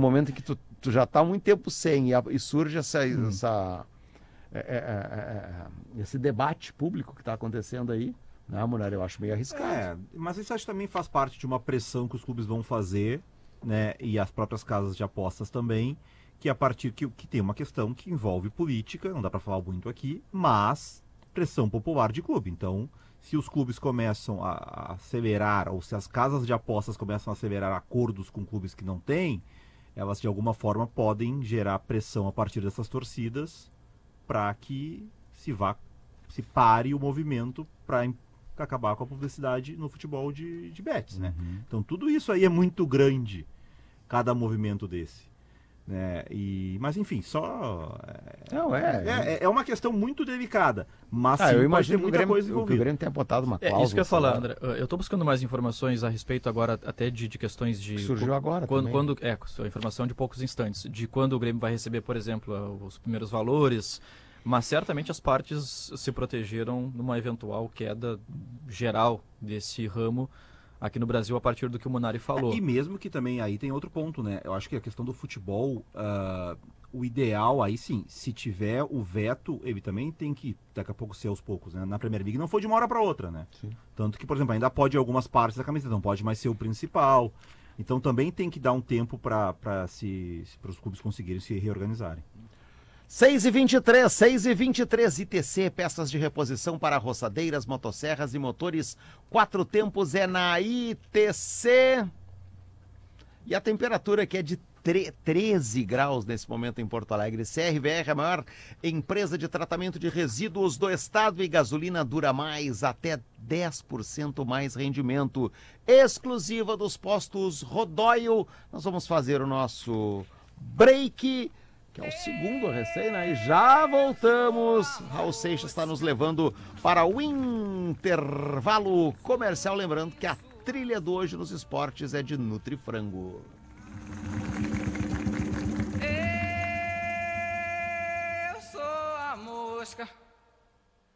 momento em que tu já tá há muito tempo sem e surge esse debate público que está acontecendo aí, né, Munari? Eu acho meio arriscado. Mas isso acho que também faz parte de uma pressão que os clubes vão fazer, né, e as próprias casas de apostas também, que a partir que tem uma questão que envolve política, não dá para falar muito aqui, mas pressão popular de clube. Então, se os clubes começam a acelerar, ou se as casas de apostas começam a acelerar acordos com clubes que não têm, elas de alguma forma podem gerar pressão a partir dessas torcidas para que se pare o movimento para acabar com a publicidade no futebol de bets, né? Então tudo isso aí é muito grande, cada movimento desse, né? Mas enfim, é uma questão muito delicada, mas sim, eu pode ter imagino muita coisa que o envolvida. Grêmio tenha botado uma cláusula. Isso que eu ia falar, André. Eu estou buscando mais informações a respeito agora até de questões de... Que surgiu agora quando a informação de poucos instantes, de quando o Grêmio vai receber, por exemplo, os primeiros valores, mas certamente as partes se protegeram numa eventual queda geral desse ramo aqui no Brasil a partir do que o Munari falou. E mesmo que também aí tem outro ponto, né? Eu acho que a questão do futebol, o ideal aí sim, se tiver o veto, ele também tem que daqui a pouco ser aos poucos, né? Na Premier League não foi de uma hora para outra, né? Sim. Tanto que, por exemplo, ainda pode algumas partes da camiseta, não pode mais ser o principal. Então também tem que dar um tempo para os clubes conseguirem se reorganizarem. 6h23, ITC, peças de reposição para roçadeiras, motosserras e motores 4 tempos é na ITC. E a temperatura aqui é de 13 graus nesse momento em Porto Alegre. CRVR, a maior empresa de tratamento de resíduos do estado, e gasolina dura mais, até 10% mais rendimento. Exclusiva dos postos Rodóio. Nós vamos fazer o nosso break, que é o segundo recém, né? E já voltamos. Raul Seixas está nos levando para o intervalo comercial. Lembrando que a trilha do Hoje nos Esportes é de Nutrifrango. Eu sou a mosca